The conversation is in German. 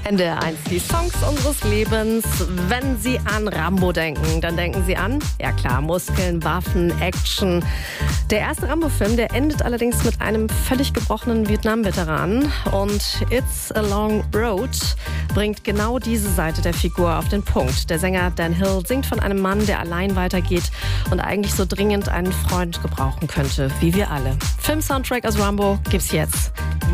NDR 1, die Songs unseres Lebens. Wenn Sie an Rambo denken, dann denken Sie an, ja klar, Muskeln, Waffen, Action. Der erste Rambo-Film, der endet allerdings mit einem völlig gebrochenen Vietnam-Veteran. Und It's a Long Road bringt genau diese Seite der Figur auf den Punkt. Der Sänger Dan Hill singt von einem Mann, der allein weitergeht und eigentlich so dringend einen Freund gebrauchen könnte, wie wir alle. Film-Soundtrack aus Rambo gibt's jetzt.